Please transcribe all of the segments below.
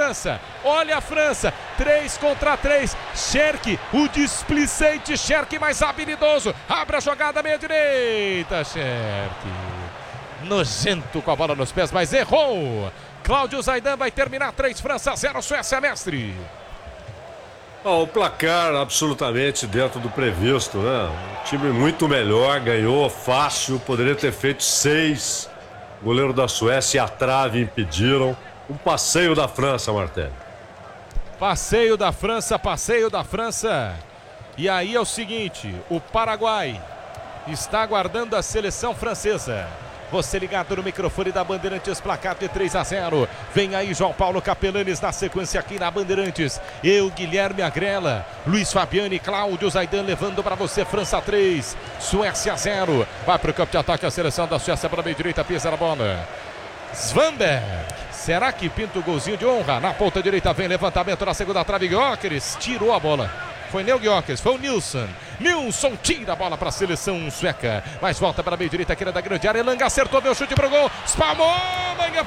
França, olha a França, 3 contra 3, Cherki, o displicente Cherki mais habilidoso, abre a jogada meia direita, Cherki, nojento com a bola nos pés, mas errou. Cláudio Zaidan vai terminar 3 França 0 Suécia, mestre. O placar absolutamente dentro do previsto, né? Um time muito melhor, ganhou fácil, poderia ter feito 6. O goleiro da Suécia e a trave impediram. Um passeio da França, Martelli. Passeio da França, passeio da França. E aí é o seguinte, o Paraguai está aguardando a seleção francesa. Você ligado no microfone da Bandeirantes, placar de 3-0. Vem aí João Paulo Capelanes na sequência aqui na Bandeirantes. Eu, Guilherme Agrela, Luiz Fabiani, Cláudio Zaidan levando para você. França 3, Suécia 0. Vai para o campo de ataque a seleção da Suécia para a meia direita, pisa na bola. Svanberg. Será que pinta o golzinho de honra? Na ponta direita vem levantamento na segunda trave. Gyökeres tirou a bola. Foi Neo Gyökeres, foi o Nilsson. Nilsson tira a bola para a seleção sueca. Mas volta para a meia direita, aqui da grande área. Elanga acertou, deu chute pro gol. Spalmou, Manhã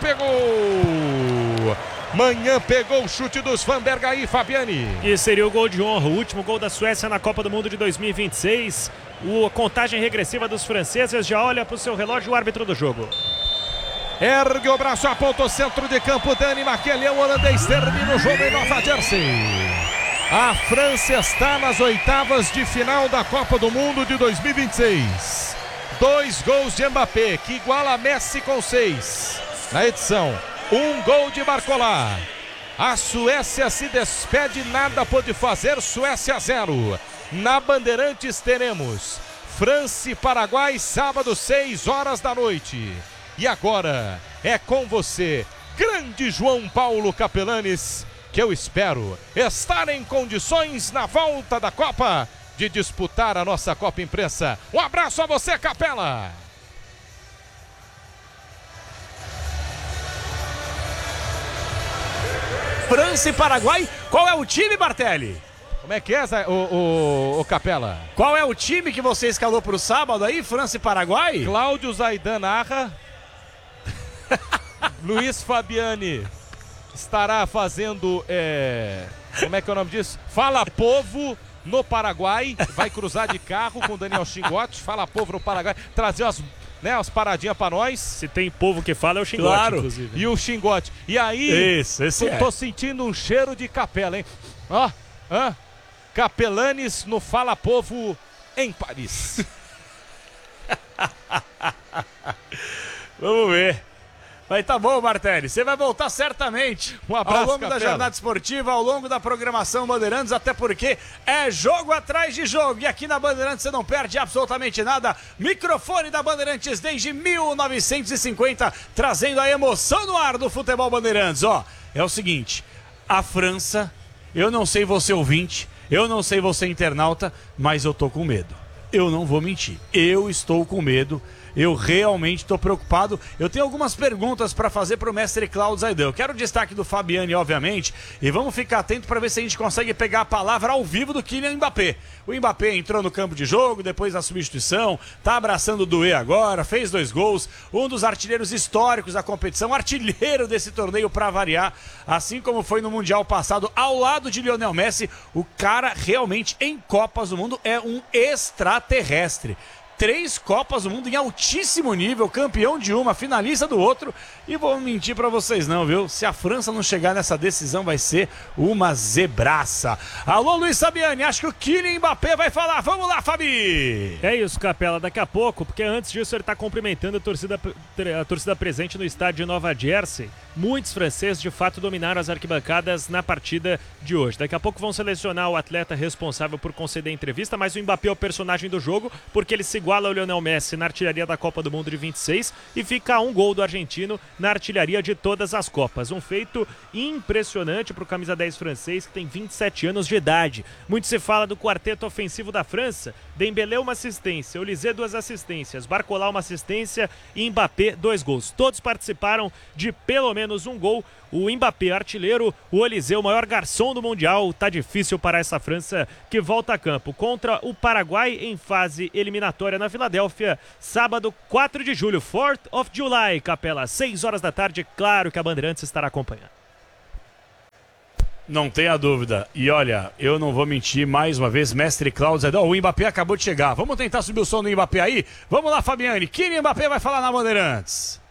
pegou. Manhã pegou o chute dos Svanberg aí, Fabiani. E seria o gol de honra, o último gol da Suécia na Copa do Mundo de 2026. A contagem regressiva dos franceses já olha para o seu relógio, o árbitro do jogo. Ergue o braço, aponta o centro de campo. Dani Maquelhão, holandês, termina o jogo em Nova Jersey. A França está nas oitavas de final da Copa do Mundo de 2026. 2 gols de Mbappé, que iguala Messi com 6. Na edição, 1 gol de Barcola. A Suécia se despede, nada pôde fazer, Suécia 0. Na Bandeirantes teremos França e Paraguai, sábado, 6 horas da noite. E agora é com você, grande João Paulo Capelanes, que eu espero estar em condições na volta da Copa de disputar a nossa Copa Imprensa. Um abraço a você, Capela! França e Paraguai, qual é o time, Bartelli? Como é que é, o Capela? Qual é o time que você escalou para o sábado aí, França e Paraguai? Cláudio Zaidan narra. Luiz Fabiani estará fazendo, como é que é o nome disso? Fala Povo no Paraguai, vai cruzar de carro com o Daniel Chingotti, Fala Povo no Paraguai, trazer as paradinhas pra nós. Se tem povo que fala é o Chingotti, claro, inclusive. E o Chingotti. E aí, tô sentindo um cheiro de Capela, hein? Ó, Capelanes no Fala Povo em Paris. Vamos ver. Mas tá bom, Bartelli, você vai voltar certamente um abraço, ao longo Capela. da jornada esportiva, ao longo da programação Bandeirantes, até porque é jogo atrás de jogo. E aqui na Bandeirantes você não perde absolutamente nada. Microfone da Bandeirantes desde 1950, trazendo a emoção no ar do futebol Bandeirantes. Ó, é o seguinte, a França, eu não sei você ouvinte, eu não sei você internauta, mas eu tô com medo. Eu não vou mentir, eu estou com medo. Eu realmente estou preocupado. Eu tenho algumas perguntas para fazer para o mestre Cláudio Zaidan. Eu quero o destaque do Fabiani, obviamente, e vamos ficar atento para ver se a gente consegue pegar a palavra ao vivo do Kylian Mbappé. O Mbappé entrou no campo de jogo, depois da substituição, tá abraçando o Doué agora, fez 2 gols, um dos artilheiros históricos da competição, artilheiro desse torneio para variar, assim como foi no Mundial passado, ao lado de Lionel Messi. O cara realmente em Copas do Mundo é um extraterrestre. 3 Copas do Mundo em altíssimo nível, campeão de uma, finalista do outro. E vou mentir pra vocês não, viu? Se a França não chegar nessa decisão, vai ser uma zebraça. Alô, Luiz Fabiani, acho que o Kylian Mbappé vai falar. Vamos lá, Fabi! É isso, Capela, daqui a pouco, porque antes disso ele tá cumprimentando a torcida presente no estádio de Nova Jersey. Muitos franceses, de fato, dominaram as arquibancadas na partida de hoje. Daqui a pouco vão selecionar o atleta responsável por conceder a entrevista, mas o Mbappé é o personagem do jogo, porque ele se iguala ao Lionel Messi na artilharia da Copa do Mundo de 26 e fica a 1 gol do argentino na artilharia de todas as Copas. Um feito impressionante para o camisa 10 francês, que tem 27 anos de idade. Muito se fala do quarteto ofensivo da França. Dembélé uma assistência, Olise 2 assistências, Barcola uma assistência e Mbappé 2 gols. Todos participaram de pelo menos 1 gol. O Mbappé artilheiro, o Olise o maior garçom do Mundial. Tá difícil para essa França que volta a campo contra o Paraguai em fase eliminatória na Filadélfia, sábado 4 de julho, 4th of July, Capela, 6 horas da tarde. Claro que a Bandeirantes estará acompanhando. Não tenha dúvida. E olha, eu não vou mentir mais uma vez, mestre Cláudio Zaidan, o Mbappé acabou de chegar. Vamos tentar subir o som do Mbappé aí? Vamos lá, Fabiane. Kylian Mbappé vai falar na Bandeirantes.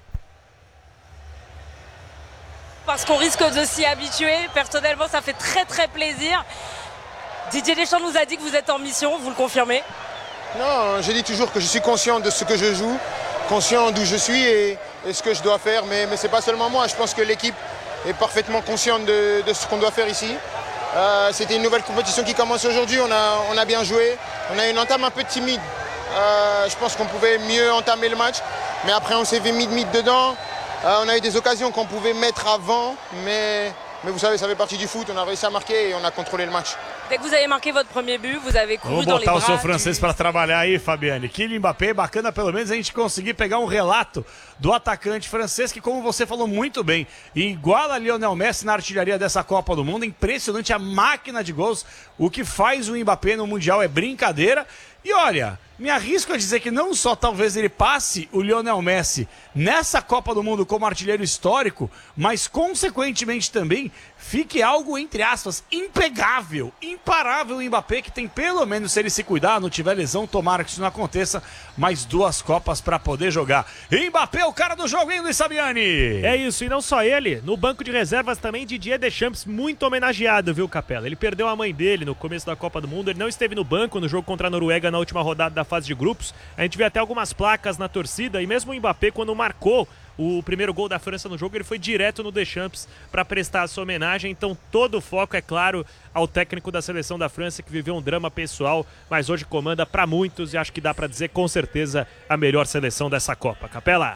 Parce qu'on risque de s'y habituer. Personnellement, ça fait très plaisir. Didier Deschamps nous a dit que vous êtes en mission, vous le confirmez? Non, je dis toujours que je suis conscient de ce que je joue, conscient d'où je suis et ce que je dois faire, mais ce n'est pas seulement moi, je pense que l'équipe est parfaitement consciente de ce qu'on doit faire ici. C'était une nouvelle compétition qui commence aujourd'hui, on a bien joué, on a une entame un peu timide, je pense qu'on pouvait mieux entamer le match, mais après on s'est mis dedans, on a eu des occasions qu'on pouvait mettre avant, mais vous savez, ça fait partie du foot, on a réussi à marquer et on a contrôlé le match. Dès que vous avez marqué votre premier but, vous avez couru dans les botar bras. o seu francês para trabalhar aí, Fabiane. Kylian Mbappé, bacana pelo menos a gente conseguir pegar um relato do atacante francês que, como você falou muito bem, iguala a Lionel Messi na artilharia dessa Copa do Mundo. Impressionante a máquina de gols. O que faz o Mbappé no Mundial é brincadeira. E olha, me arrisco a dizer que não só talvez ele passe o Lionel Messi nessa Copa do Mundo como artilheiro histórico, mas consequentemente também fique algo, entre aspas, impegável, imparável o Mbappé, que tem pelo menos, se ele se cuidar, não tiver lesão, tomara que isso não aconteça, mais 2 Copas para poder jogar. Mbappé, o cara do jogo, hein, Luiz Sabiani? É isso, e não só ele, no banco de reservas também Didier Deschamps, muito homenageado, viu, Capela? Ele perdeu a mãe dele no começo da Copa do Mundo, ele não esteve no banco no jogo contra a Noruega na última rodada da fase de grupos. A gente vê até algumas placas na torcida, e mesmo o Mbappé, quando marcou o primeiro gol da França no jogo, ele foi direto no Deschamps para prestar a sua homenagem. Então todo o foco, é claro, ao técnico da seleção da França, que viveu um drama pessoal, mas hoje comanda para muitos, e acho que dá para dizer com certeza a melhor seleção dessa Copa. Capela.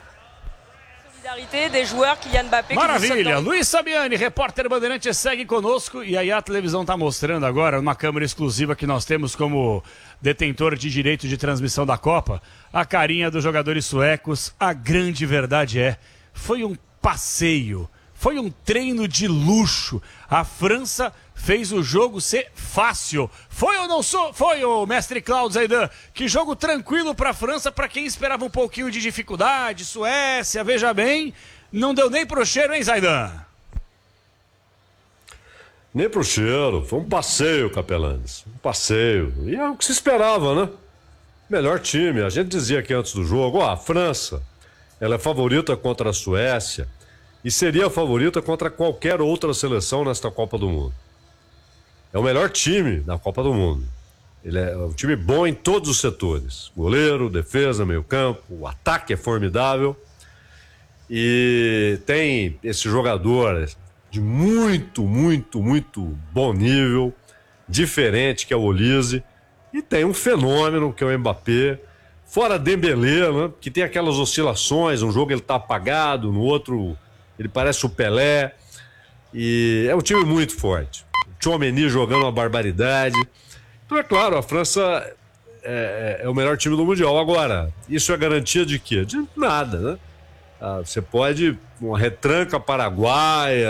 Maravilha, Luiz Sabiani, repórter Bandeirantes, segue conosco. E aí a televisão está mostrando agora, uma câmera exclusiva que nós temos como detentor de direito de transmissão da Copa, a carinha dos jogadores suecos. A grande verdade foi um passeio, foi um treino de luxo. A França fez o jogo ser fácil. Foi ou não foi, o mestre Cláudio Zaidan? Que jogo tranquilo para a França, para quem esperava um pouquinho de dificuldade. Suécia, veja bem, não deu nem pro cheiro, hein, Zaidan? Nem pro cheiro, foi um passeio, Capelanes. Um passeio. E é o que se esperava, né? Melhor time. A gente dizia aqui antes do jogo, a França, ela é favorita contra a Suécia e seria favorita contra qualquer outra seleção nesta Copa do Mundo. É o melhor time da Copa do Mundo. Ele é um time bom em todos os setores. Goleiro, defesa, meio campo, o ataque é formidável. E tem esse jogador de muito bom nível, diferente, que é o Olise. E tem um fenômeno, que é o Mbappé. Fora Dembélé, né, que tem aquelas oscilações. Um jogo ele tá apagado, no outro ele parece o Pelé. E é um time muito forte. Tchouaméni jogando uma barbaridade. Então, é claro, a França é o melhor time do Mundial. Agora, isso é garantia de quê? De nada, né? Você pode, uma retranca paraguaia,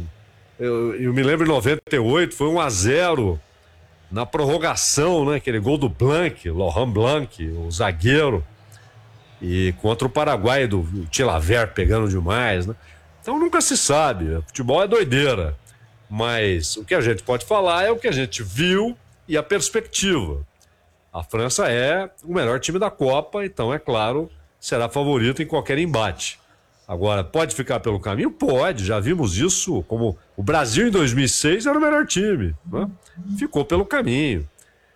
eu me lembro em 98, foi 1-0 na prorrogação, né? Aquele gol do Blanc, Laurent Blanc, o zagueiro, e contra o Paraguai do Chilavert pegando demais, né? Então nunca se sabe, futebol é doideira. Mas o que a gente pode falar é o que a gente viu e a perspectiva. A França é o melhor time da Copa, então, é claro, será favorito em qualquer embate. Agora, pode ficar pelo caminho? Pode, já vimos isso, como o Brasil em 2006 era o melhor time, né? Ficou pelo caminho.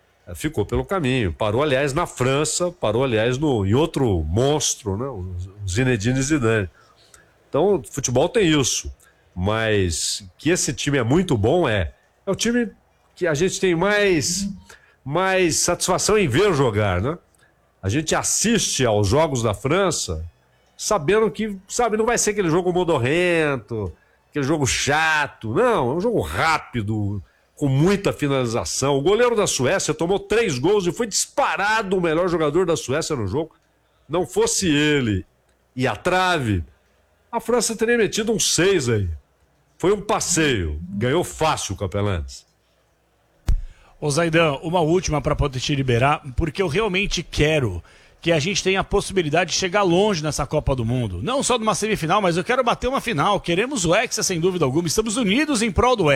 Parou, aliás, na França, parou, aliás, em outro monstro, né? O Zinedine Zidane. Então, futebol tem isso. Mas que esse time é muito bom, é o time que a gente tem mais satisfação em ver jogar, né? A gente assiste aos jogos da França sabendo que, não vai ser aquele jogo modorrento, aquele jogo chato, não, é um jogo rápido, com muita finalização. O goleiro da Suécia tomou 3 gols e foi disparado o melhor jogador da Suécia no jogo. Não fosse ele e a trave, a França teria metido um 6 aí. Foi um passeio. Ganhou fácil, Capelanes. Ô Zaidan, uma última para poder te liberar, porque eu realmente quero que a gente tenha a possibilidade de chegar longe nessa Copa do Mundo. Não só numa semifinal, mas eu quero bater uma final. Queremos o Hexa, sem dúvida alguma. Estamos unidos em prol do Hexa.